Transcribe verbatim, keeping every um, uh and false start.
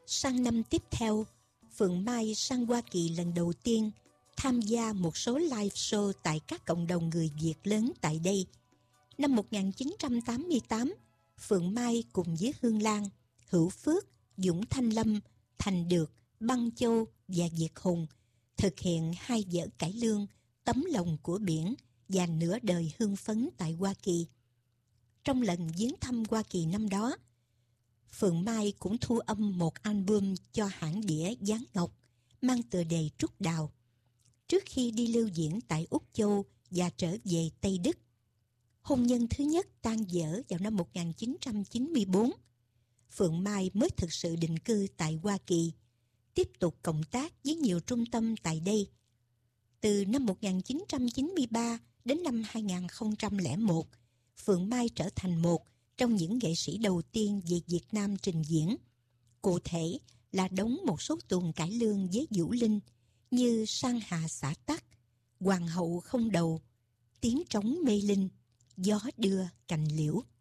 Sang năm tiếp theo, Phượng Mai sang Hoa Kỳ lần đầu tiên, tham gia một số live show tại các cộng đồng người Việt lớn tại đây. Năm một nghìn chín trăm tám mươi tám, Phượng Mai cùng với Hương Lan, Hữu Phước, Dũng Thanh Lâm, Thành Được, Băng Châu và Việt Hùng thực hiện hai vở cải lương Tấm Lòng Của Biển và Nửa Đời Hương Phấn tại Hoa Kỳ. Trong lần viếng thăm Hoa Kỳ năm đó, Phượng Mai cũng thu âm một album cho hãng đĩa Giáng Ngọc mang tựa đề Trúc Đào, trước khi đi lưu diễn tại Úc Châu và trở về Tây Đức. Hôn nhân thứ nhất tan vỡ vào năm một nghìn chín trăm chín mươi tư. Phượng Mai mới thực sự định cư tại Hoa Kỳ, tiếp tục cộng tác với nhiều trung tâm tại đây. Từ năm một nghìn chín trăm chín mươi ba đến năm hai nghìn không trăm lẻ một, Phượng Mai trở thành một trong những nghệ sĩ đầu tiên về Việt Nam trình diễn. Cụ thể là đóng một số tuồng cải lương với Vũ Linh như Sang Hạ Xả Tắc, Hoàng Hậu Không Đầu, Tiếng Trống Mê Linh, Gió Đưa Cành Liễu.